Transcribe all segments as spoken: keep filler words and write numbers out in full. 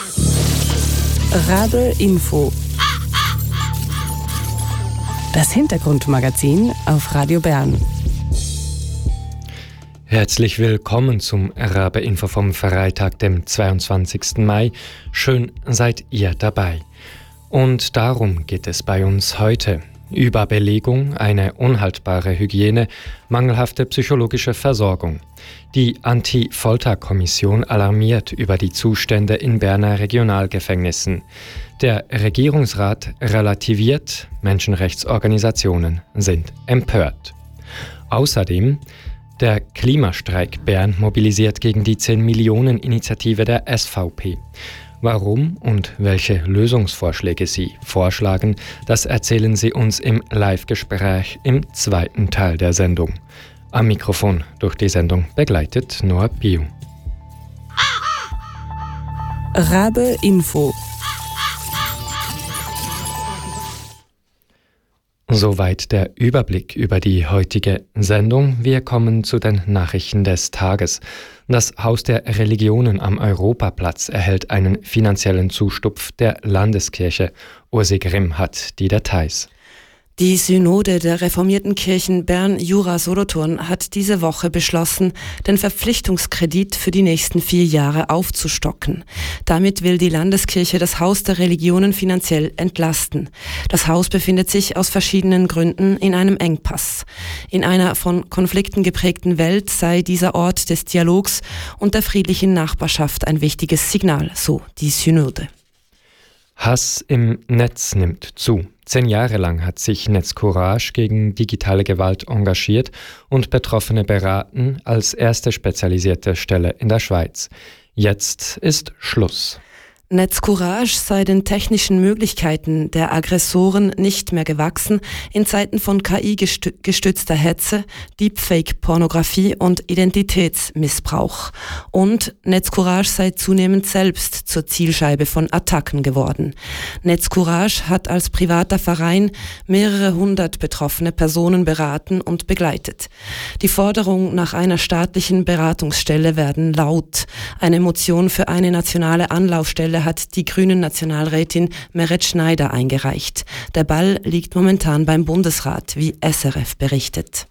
Rabe Info. Das Hintergrundmagazin auf Radio Bern. Herzlich willkommen zum Rabe Info vom Freitag, dem zweiundzwanzigsten Mai. Schön seid ihr dabei. Und darum geht es bei uns heute. Überbelegung, eine unhaltbare Hygiene, mangelhafte psychologische Versorgung. Die Anti-Folter-Kommission alarmiert über die Zustände in Berner Regionalgefängnissen. Der Regierungsrat relativiert, Menschenrechtsorganisationen sind empört. Außerdem der Klimastreik Bern mobilisiert gegen die zehn-Millionen-Initiative der S V P. Warum und welche Lösungsvorschläge sie vorschlagen, das erzählen sie uns im Live-Gespräch im zweiten Teil der Sendung. Am Mikrofon durch die Sendung begleitet Noah Piu. Rabe Info. Soweit der Überblick über die heutige Sendung. Wir kommen zu den Nachrichten des Tages. Das Haus der Religionen am Europaplatz erhält einen finanziellen Zustupf der Landeskirche. Ursi Grimm hat die Details. Die Synode der reformierten Kirchen Bern-Jura-Solothurn hat diese Woche beschlossen, den Verpflichtungskredit für die nächsten vier Jahre aufzustocken. Damit will die Landeskirche das Haus der Religionen finanziell entlasten. Das Haus befindet sich aus verschiedenen Gründen in einem Engpass. In einer von Konflikten geprägten Welt sei dieser Ort des Dialogs und der friedlichen Nachbarschaft ein wichtiges Signal, so die Synode. Hass im Netz nimmt zu. Zehn Jahre lang hat sich Netzcourage gegen digitale Gewalt engagiert und Betroffene beraten als erste spezialisierte Stelle in der Schweiz. Jetzt ist Schluss. Netzcourage sei den technischen Möglichkeiten der Aggressoren nicht mehr gewachsen in Zeiten von K I-gestützter Hetze, Deepfake-Pornografie und Identitätsmissbrauch. Und Netzcourage sei zunehmend selbst zur Zielscheibe von Attacken geworden. Netzcourage hat als privater Verein mehrere hundert betroffene Personen beraten und begleitet. Die Forderung nach einer staatlichen Beratungsstelle werden laut. Eine Motion für eine nationale Anlaufstelle hat die grünen Nationalrätin Meret Schneider eingereicht. Der Ball liegt momentan beim Bundesrat, wie S R F berichtet.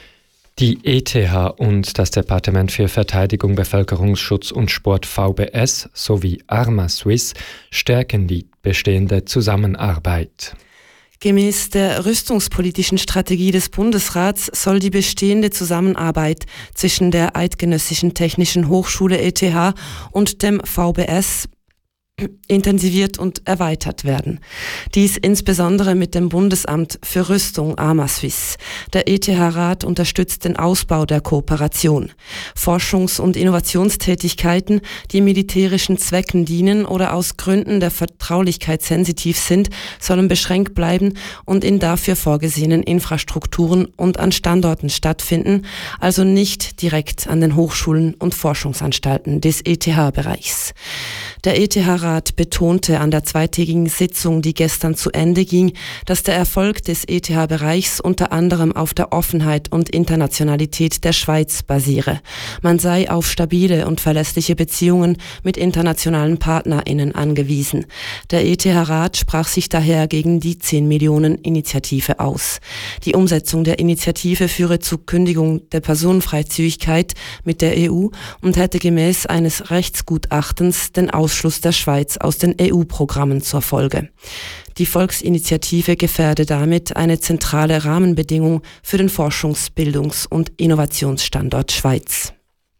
Die E T H und das Departement für Verteidigung, Bevölkerungsschutz und Sport V B S sowie Arma Suisse stärken die bestehende Zusammenarbeit. Gemäß der rüstungspolitischen Strategie des Bundesrats soll die bestehende Zusammenarbeit zwischen der Eidgenössischen Technischen Hochschule E T H und dem V B S intensiviert und erweitert werden. Dies insbesondere mit dem Bundesamt für Rüstung Arma Suisse. Der E T H-Rat unterstützt den Ausbau der Kooperation. Forschungs- und Innovationstätigkeiten, die militärischen Zwecken dienen oder aus Gründen der Vertraulichkeit sensitiv sind, sollen beschränkt bleiben und in dafür vorgesehenen Infrastrukturen und an Standorten stattfinden, also nicht direkt an den Hochschulen und Forschungsanstalten des E T H-Bereichs. Der E T H-Rat betonte an der zweitägigen Sitzung, die gestern zu Ende ging, dass der Erfolg des E T H-Bereichs unter anderem auf der Offenheit und Internationalität der Schweiz basiere. Man sei auf stabile und verlässliche Beziehungen mit internationalen PartnerInnen angewiesen. Der E T H-Rat sprach sich daher gegen die zehn-Millionen-Initiative aus. Die Umsetzung der Initiative führe zu Kündigung der Personenfreizügigkeit mit der E U und hätte gemäß eines Rechtsgutachtens den Ausschluss der Schweiz aus den E U-Programmen zur Folge. Die Volksinitiative gefährde damit eine zentrale Rahmenbedingung für den Forschungs-, Bildungs- und Innovationsstandort Schweiz.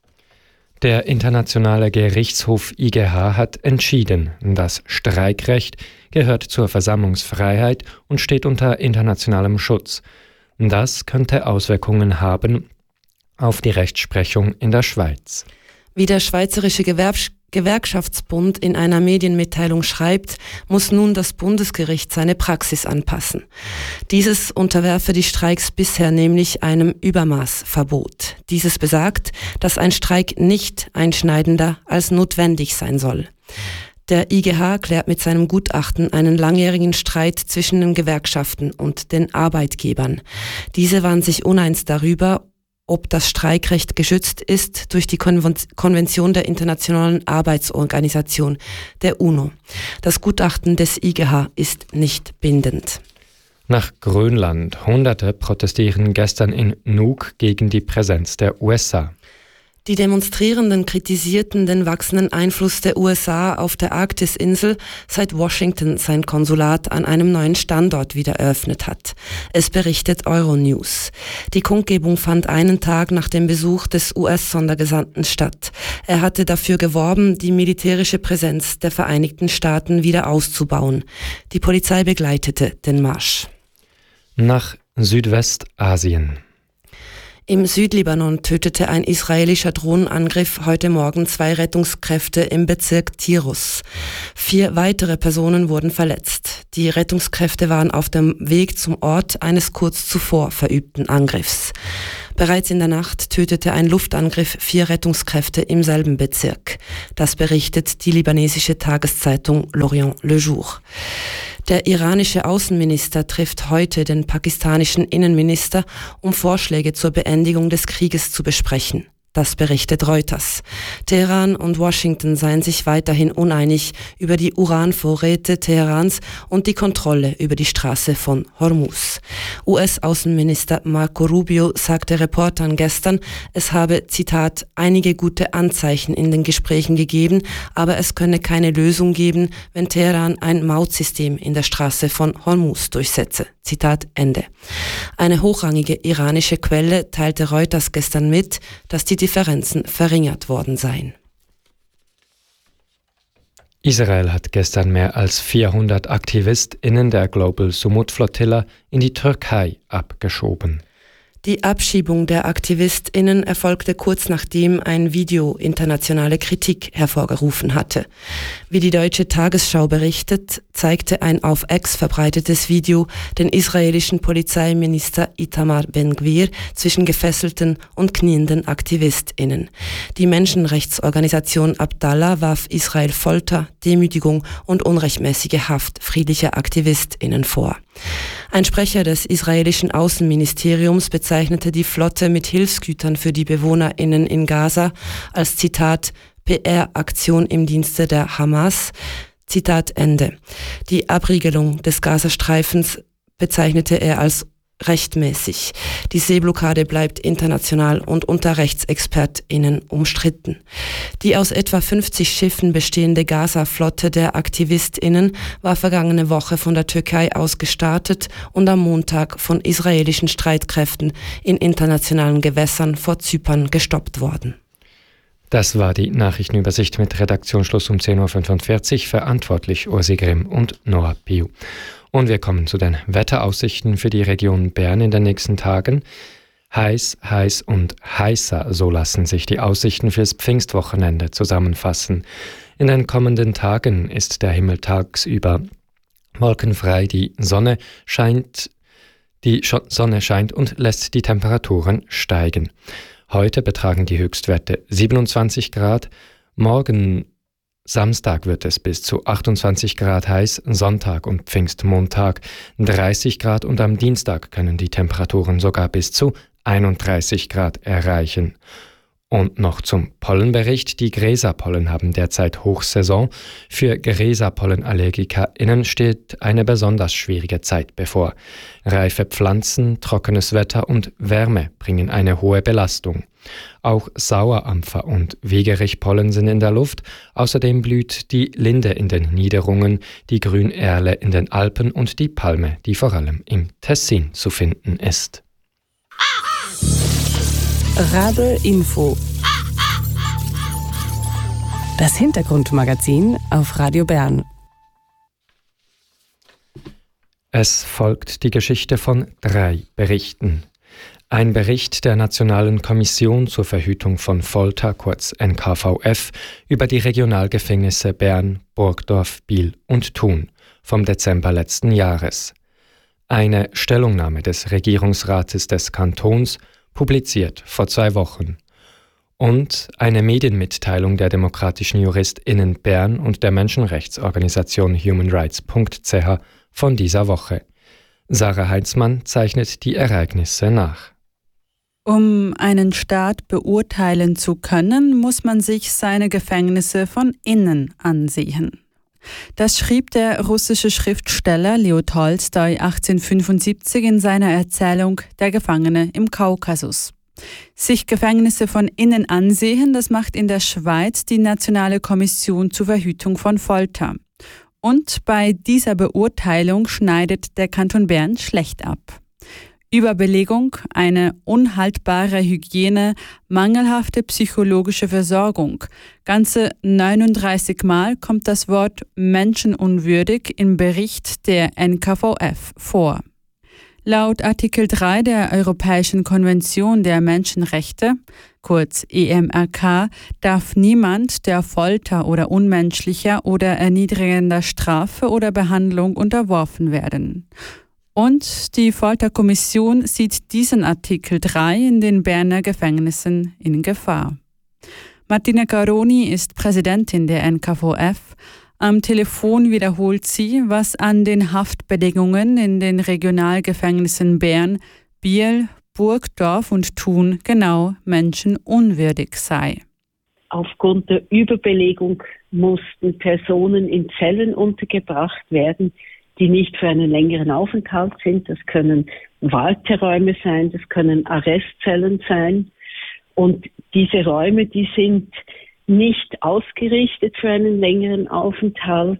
Der Internationale Gerichtshof I G H hat entschieden, das Streikrecht gehört zur Versammlungsfreiheit und steht unter internationalem Schutz. Das könnte Auswirkungen haben auf die Rechtsprechung in der Schweiz. Wie der Schweizerische Gewerbs- Gewerkschaftsbund in einer Medienmitteilung schreibt, muss nun das Bundesgericht seine Praxis anpassen. Dieses unterwerfe die Streiks bisher nämlich einem Übermaßverbot. Dieses besagt, dass ein Streik nicht einschneidender als notwendig sein soll. Der I G H klärt mit seinem Gutachten einen langjährigen Streit zwischen den Gewerkschaften und den Arbeitgebern. Diese waren sich uneins darüber, ob das Streikrecht geschützt ist durch die Konvention der Internationalen Arbeitsorganisation, der UNO. Das Gutachten des I G H ist nicht bindend. Nach Grönland. Hunderte protestieren gestern in Nuuk gegen die Präsenz der U S A. Die Demonstrierenden kritisierten den wachsenden Einfluss der U S A auf der Arktisinsel, seit Washington sein Konsulat an einem neuen Standort wieder eröffnet hat. Es berichtet Euronews. Die Kundgebung fand einen Tag nach dem Besuch des U S-Sondergesandten statt. Er hatte dafür geworben, die militärische Präsenz der Vereinigten Staaten wieder auszubauen. Die Polizei begleitete den Marsch. Nach Südwestasien. Im Südlibanon tötete ein israelischer Drohnenangriff heute Morgen zwei Rettungskräfte im Bezirk Tirus. Vier weitere Personen wurden verletzt. Die Rettungskräfte waren auf dem Weg zum Ort eines kurz zuvor verübten Angriffs. Bereits in der Nacht tötete ein Luftangriff vier Rettungskräfte im selben Bezirk. Das berichtet die libanesische Tageszeitung L'Orient Le Jour. Der iranische Außenminister trifft heute den pakistanischen Innenminister, um Vorschläge zur Beendigung des Krieges zu besprechen. Das berichtet Reuters. Teheran und Washington seien sich weiterhin uneinig über die Uranvorräte Teherans und die Kontrolle über die Straße von Hormuz. U S-Außenminister Marco Rubio sagte Reportern gestern, es habe, Zitat, einige gute Anzeichen in den Gesprächen gegeben, aber es könne keine Lösung geben, wenn Teheran ein Mautsystem in der Straße von Hormuz durchsetze. Zitat Ende. Eine hochrangige iranische Quelle teilte Reuters gestern mit, dass die Differenzen verringert worden seien. Israel hat gestern mehr als vierhundert AktivistInnen der Global Sumud-Flottille in die Türkei abgeschoben. Die Abschiebung der AktivistInnen erfolgte kurz nachdem ein Video internationale Kritik hervorgerufen hatte. Wie die Deutsche Tagesschau berichtet, zeigte ein auf X verbreitetes Video den israelischen Polizeiminister Itamar Ben-Gvir zwischen gefesselten und knienden AktivistInnen. Die Menschenrechtsorganisation Abdallah warf Israel Folter, Demütigung und unrechtmäßige Haft friedlicher AktivistInnen vor. Ein Sprecher des israelischen Außenministeriums bezeichnete die Flotte mit Hilfsgütern für die BewohnerInnen in Gaza als, Zitat, P R-Aktion im Dienste der Hamas. Zitat Ende. Die Abriegelung des Gazastreifens bezeichnete er als rechtmäßig. Die Seeblockade bleibt international und unter RechtsexpertInnen umstritten. Die aus etwa fünfzig Schiffen bestehende Gaza-Flotte der AktivistInnen war vergangene Woche von der Türkei aus gestartet und am Montag von israelischen Streitkräften in internationalen Gewässern vor Zypern gestoppt worden. Das war die Nachrichtenübersicht mit Redaktionsschluss um zehn Uhr fünfundvierzig, verantwortlich Ursi Grimm und Noah Piu. Und wir kommen zu den Wetteraussichten für die Region Bern in den nächsten Tagen. Heiß, heiß und heißer, so lassen sich die Aussichten fürs Pfingstwochenende zusammenfassen. In den kommenden Tagen ist der Himmel tagsüber wolkenfrei, die Sonne scheint, die Sonne scheint und lässt die Temperaturen steigen. Heute betragen die Höchstwerte siebenundzwanzig Grad, morgen Samstag wird es bis zu achtundzwanzig Grad heiß, Sonntag und Pfingstmontag dreißig Grad und am Dienstag können die Temperaturen sogar bis zu einunddreißig Grad erreichen. Und noch zum Pollenbericht. Die Gräserpollen haben derzeit Hochsaison. Für GräserpollenallergikerInnen steht eine besonders schwierige Zeit bevor. Reife Pflanzen, trockenes Wetter und Wärme bringen eine hohe Belastung. Auch Sauerampfer und Wegerichpollen sind in der Luft. Außerdem blüht die Linde in den Niederungen, die Grünerle in den Alpen und die Palme, die vor allem im Tessin zu finden ist. Rabe Info. Das Hintergrundmagazin auf Radio Bern. Es folgt die Geschichte von drei Berichten. Ein Bericht der Nationalen Kommission zur Verhütung von Folter, kurz N K V F, über die Regionalgefängnisse Bern, Burgdorf, Biel und Thun vom Dezember letzten Jahres. Eine Stellungnahme des Regierungsrates des Kantons, publiziert vor zwei Wochen. Und eine Medienmitteilung der demokratischen JuristInnen Bern und der Menschenrechtsorganisation human rights punkt c h von dieser Woche. Sarah Heinzmann zeichnet die Ereignisse nach. Um einen Staat beurteilen zu können, muss man sich seine Gefängnisse von innen ansehen. Das schrieb der russische Schriftsteller Leo Tolstoi achtzehnhundertfünfundsiebzig in seiner Erzählung Der Gefangene im Kaukasus. Sich Gefängnisse von innen ansehen, das macht in der Schweiz die Nationale Kommission zur Verhütung von Folter. Und bei dieser Beurteilung schneidet der Kanton Bern schlecht ab. Überbelegung, eine unhaltbare Hygiene, mangelhafte psychologische Versorgung. Ganze neununddreißig Mal kommt das Wort menschenunwürdig im Bericht der N K V F vor. Laut Artikel drei der Europäischen Konvention der Menschenrechte, kurz E M R K, darf niemand der Folter oder unmenschlicher oder erniedrigender Strafe oder Behandlung unterworfen werden. Und die Folterkommission sieht diesen Artikel drei in den Berner Gefängnissen in Gefahr. Martina Garoni ist Präsidentin der N K V F. Am Telefon wiederholt sie, was an den Haftbedingungen in den Regionalgefängnissen Bern, Biel, Burgdorf und Thun genau menschenunwürdig sei. Aufgrund der Überbelegung mussten Personen in Zellen untergebracht werden, die nicht für einen längeren Aufenthalt sind. Das können Warteräume sein, das können Arrestzellen sein. Und diese Räume, die sind nicht ausgerichtet für einen längeren Aufenthalt.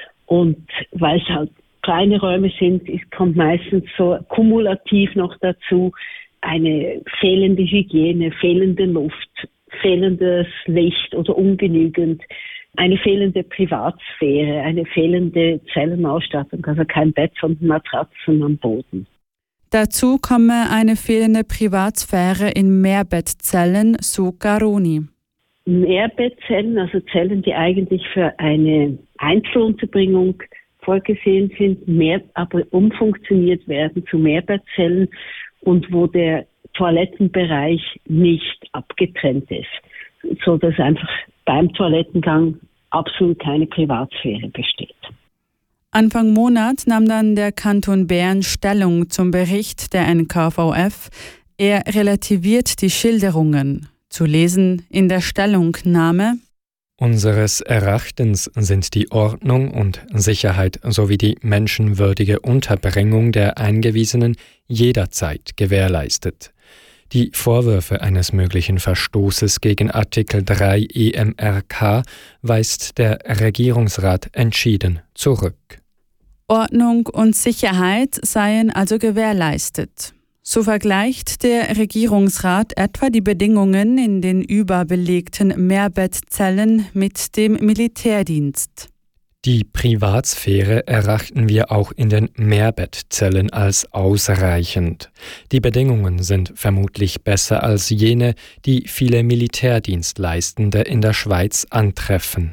Und weil es halt kleine Räume sind, es kommt meistens so kumulativ noch dazu eine fehlende Hygiene, fehlende Luft, fehlendes Licht oder ungenügend, eine fehlende Privatsphäre, eine fehlende Zellenausstattung, also kein Bett, sondern Matratzen am Boden. Dazu komme eine fehlende Privatsphäre in Mehrbettzellen, so Garoni. Mehrbettzellen, also Zellen, die eigentlich für eine Einzelunterbringung vorgesehen sind, mehr, aber umfunktioniert werden zu Mehrbettzellen und wo der Toilettenbereich nicht abgetrennt ist, so dass einfach beim Toilettengang absolut keine Privatsphäre besteht. Anfang Monat nahm dann der Kanton Bern Stellung zum Bericht der N K V F. Er relativiert die Schilderungen. Zu lesen in der Stellungnahme: Unseres Erachtens sind die Ordnung und Sicherheit sowie die menschenwürdige Unterbringung der Eingewiesenen jederzeit gewährleistet. Die Vorwürfe eines möglichen Verstoßes gegen Artikel drei E M R K weist der Regierungsrat entschieden zurück. Ordnung und Sicherheit seien also gewährleistet. So vergleicht der Regierungsrat etwa die Bedingungen in den überbelegten Mehrbettzellen mit dem Militärdienst. Die Privatsphäre erachten wir auch in den Mehrbettzellen als ausreichend. Die Bedingungen sind vermutlich besser als jene, die viele Militärdienstleistende in der Schweiz antreffen.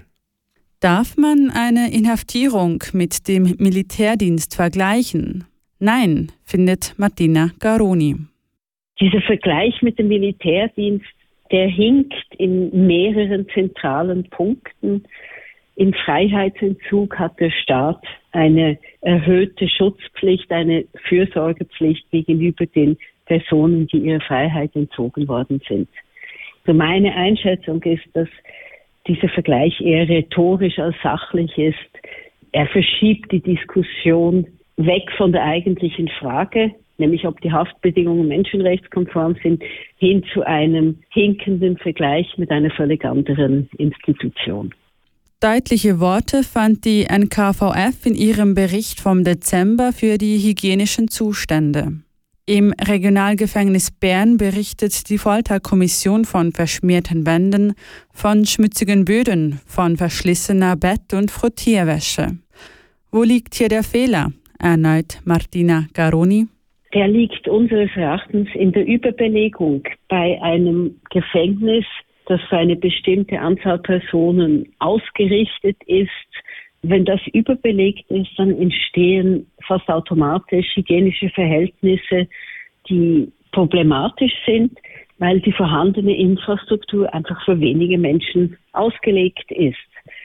Darf man eine Inhaftierung mit dem Militärdienst vergleichen? Nein, findet Martina Garoni. Dieser Vergleich mit dem Militärdienst, der hinkt in mehreren zentralen Punkten. Im Freiheitsentzug hat der Staat eine erhöhte Schutzpflicht, eine Fürsorgepflicht gegenüber den Personen, die ihrer Freiheit entzogen worden sind. Also meine Einschätzung ist, dass dieser Vergleich eher rhetorisch als sachlich ist. Er verschiebt die Diskussion weg von der eigentlichen Frage, nämlich ob die Haftbedingungen menschenrechtskonform sind, hin zu einem hinkenden Vergleich mit einer völlig anderen Institution. Deutliche Worte fand die N K V F in ihrem Bericht vom Dezember für die hygienischen Zustände. Im Regionalgefängnis Bern berichtet die Folterkommission von verschmierten Wänden, von schmutzigen Böden, von verschlissener Bett- und Frottierwäsche. Wo liegt hier der Fehler? Erneut Martina Garoni. Der liegt unseres Erachtens in der Überbelegung bei einem Gefängnis, das für eine bestimmte Anzahl Personen ausgerichtet ist. Wenn das überbelegt ist, dann entstehen fast automatisch hygienische Verhältnisse, die problematisch sind, weil die vorhandene Infrastruktur einfach für wenige Menschen ausgelegt ist.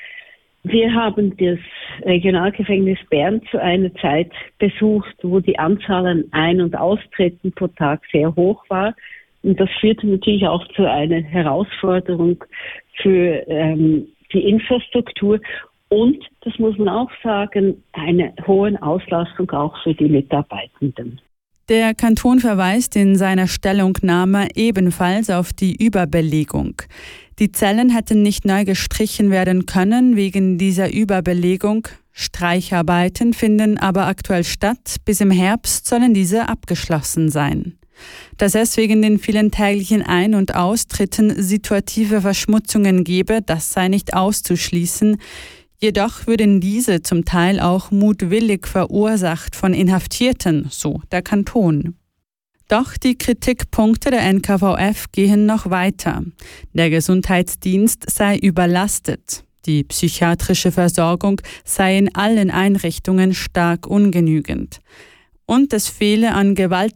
Wir haben das Regionalgefängnis Bern zu einer Zeit besucht, wo die Anzahl an Ein- und Austritten pro Tag sehr hoch war. Und das führte natürlich auch zu einer Herausforderung für ähm, die Infrastruktur und, das muss man auch sagen, einer hohen Auslastung auch für die Mitarbeitenden. Der Kanton verweist in seiner Stellungnahme ebenfalls auf die Überbelegung. Die Zellen hätten nicht neu gestrichen werden können wegen dieser Überbelegung. Streicharbeiten finden aber aktuell statt. Bis im Herbst sollen diese abgeschlossen sein. Dass es wegen den vielen täglichen Ein- und Austritten situative Verschmutzungen gebe, das sei nicht auszuschließen. Jedoch würden diese zum Teil auch mutwillig verursacht von Inhaftierten, so der Kanton. Doch die Kritikpunkte der N K V F gehen noch weiter. Der Gesundheitsdienst sei überlastet. Die psychiatrische Versorgung sei in allen Einrichtungen stark ungenügend. Und es fehle an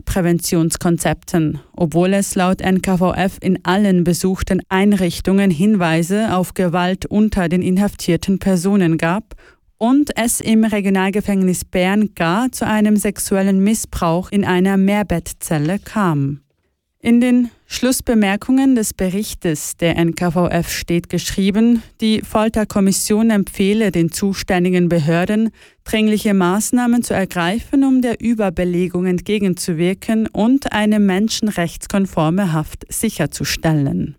Gewaltpräventionskonzepten, obwohl es laut N K V F in allen besuchten Einrichtungen Hinweise auf Gewalt unter den inhaftierten Personen gab und es im Regionalgefängnis Bern gar zu einem sexuellen Missbrauch in einer Mehrbettzelle kam. In den Schlussbemerkungen des Berichtes der N K V F steht geschrieben, die Folterkommission empfehle den zuständigen Behörden, dringliche Maßnahmen zu ergreifen, um der Überbelegung entgegenzuwirken und eine menschenrechtskonforme Haft sicherzustellen.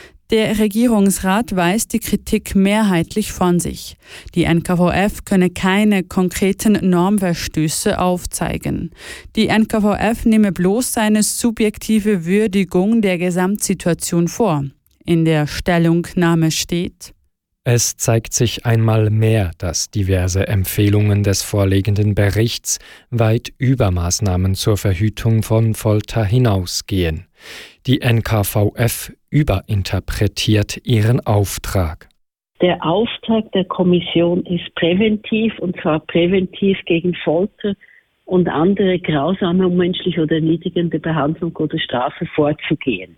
Der Regierungsrat weist die Kritik mehrheitlich von sich. Die N K V F könne keine konkreten Normverstöße aufzeigen. Die N K V F nehme bloß seine subjektive Würdigung der Gesamtsituation vor. In der Stellungnahme steht: Es zeigt sich einmal mehr, dass diverse Empfehlungen des vorliegenden Berichts weit über Maßnahmen zur Verhütung von Folter hinausgehen. Die N K V F überinterpretiert ihren Auftrag. Der Auftrag der Kommission ist präventiv, und zwar präventiv gegen Folter und andere grausame, unmenschliche oder erniedrigende Behandlung oder Strafe vorzugehen.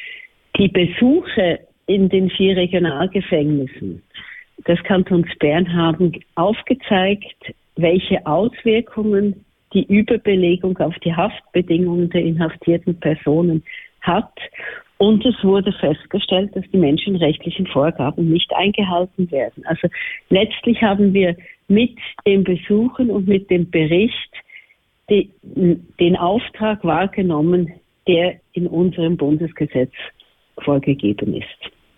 Die Besuche in den vier Regionalgefängnissen des Kantons Bern haben aufgezeigt, welche Auswirkungen die Überbelegung auf die Haftbedingungen der inhaftierten Personen hat. Und es wurde festgestellt, dass die menschenrechtlichen Vorgaben nicht eingehalten werden. Also letztlich haben wir mit den Besuchen und mit dem Bericht die, den Auftrag wahrgenommen, der in unserem Bundesgesetz vorgegeben ist.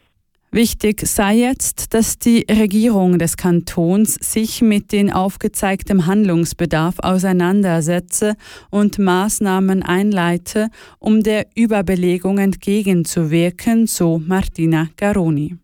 Wichtig sei jetzt, dass die Regierung des Kantons sich mit dem aufgezeigten Handlungsbedarf auseinandersetze und Maßnahmen einleite, um der Überbelegung entgegenzuwirken, so Martina Garoni.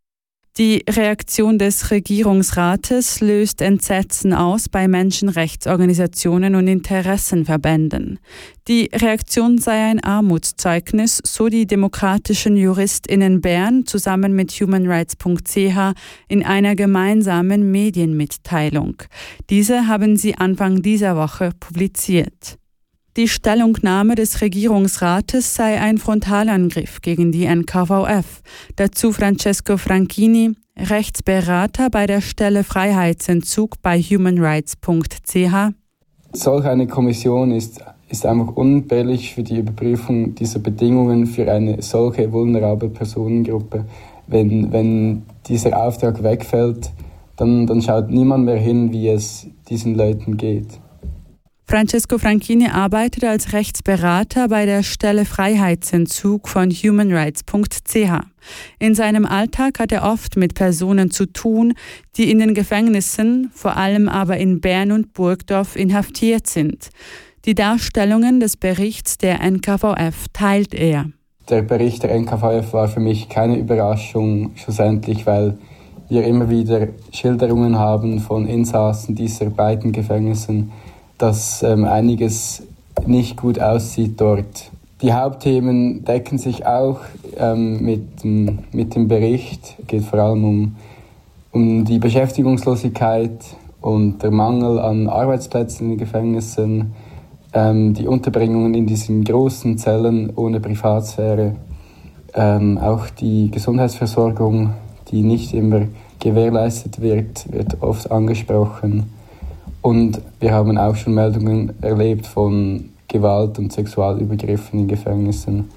Die Reaktion des Regierungsrates löst Entsetzen aus bei Menschenrechtsorganisationen und Interessenverbänden. Die Reaktion sei ein Armutszeugnis, so die demokratischen JuristInnen Bern zusammen mit human rights punkt c h in einer gemeinsamen Medienmitteilung. Diese haben sie Anfang dieser Woche publiziert. Die Stellungnahme des Regierungsrates sei ein Frontalangriff gegen die N K V F. Dazu Francesco Franchini, Rechtsberater bei der Stelle Freiheitsentzug bei human rights punkt c h. Solch eine Kommission ist, ist einfach unentbehrlich für die Überprüfung dieser Bedingungen für eine solche vulnerable Personengruppe. Wenn, wenn dieser Auftrag wegfällt, dann, dann schaut niemand mehr hin, wie es diesen Leuten geht. Francesco Franchini arbeitet als Rechtsberater bei der Stelle Freiheitsentzug von human rights punkt c h. In seinem Alltag hat er oft mit Personen zu tun, die in den Gefängnissen, vor allem aber in Bern und Burgdorf, inhaftiert sind. Die Darstellungen des Berichts der N K V F teilt er. Der Bericht der N K V F war für mich keine Überraschung, schlussendlich, weil wir immer wieder Schilderungen haben von Insassen dieser beiden Gefängnissen, dass ähm, einiges nicht gut aussieht dort. Die Hauptthemen decken sich auch ähm, mit, mit dem Bericht. Es geht vor allem um, um die Beschäftigungslosigkeit und der Mangel an Arbeitsplätzen in den Gefängnissen, ähm, die Unterbringungen in diesen großen Zellen ohne Privatsphäre, ähm, auch die Gesundheitsversorgung, die nicht immer gewährleistet wird, wird oft angesprochen. Und wir haben auch schon Meldungen erlebt von Gewalt und Sexualübergriffen in Gefängnissen.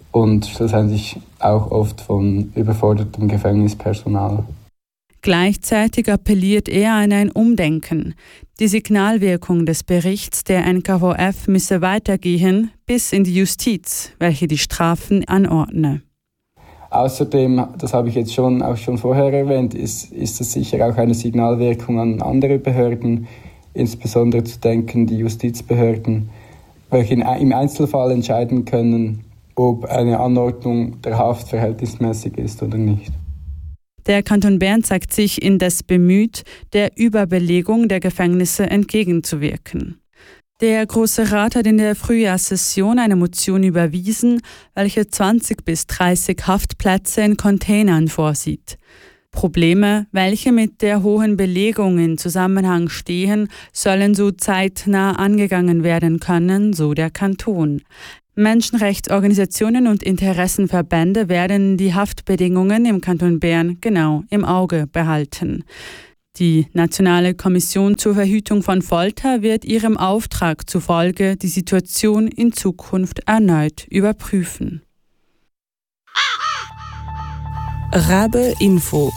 und schlussendlich auch oft von überfordertem Gefängnispersonal. Gleichzeitig appelliert er an ein Umdenken. Die Signalwirkung des Berichts der N K V F müsse weitergehen bis in die Justiz, welche die Strafen anordne. Außerdem, das habe ich jetzt schon, auch schon vorher erwähnt, ist, ist es sicher auch eine Signalwirkung an andere Behörden, insbesondere zu denken die Justizbehörden, welche im Einzelfall entscheiden können, ob eine Anordnung der Haft verhältnismäßig ist oder nicht. Der Kanton Bern zeigt sich indes bemüht, der Überbelegung der Gefängnisse entgegenzuwirken. Der Grosse Rat hat in der Frühjahrssession eine Motion überwiesen, welche zwanzig bis dreißig Haftplätze in Containern vorsieht. Probleme, welche mit der hohen Belegung in Zusammenhang stehen, sollen so zeitnah angegangen werden können, so der Kanton. Menschenrechtsorganisationen und Interessenverbände werden die Haftbedingungen im Kanton Bern genau im Auge behalten. Die Nationale Kommission zur Verhütung von Folter wird ihrem Auftrag zufolge die Situation in Zukunft erneut überprüfen. Rabe Info.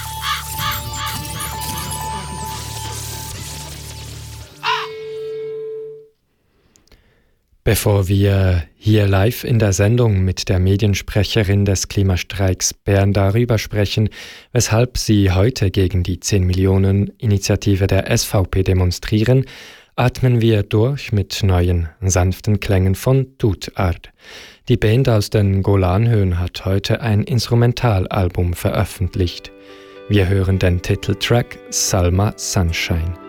Bevor wir hier live in der Sendung mit der Mediensprecherin des Klimastreiks Bern darüber sprechen, weshalb sie heute gegen die zehn Millionen Initiative der S V P demonstrieren, atmen wir durch mit neuen, sanften Klängen von Tutart. Die Band aus den Golanhöhen hat heute ein Instrumentalalbum veröffentlicht. Wir hören den Titeltrack Salma Sunshine.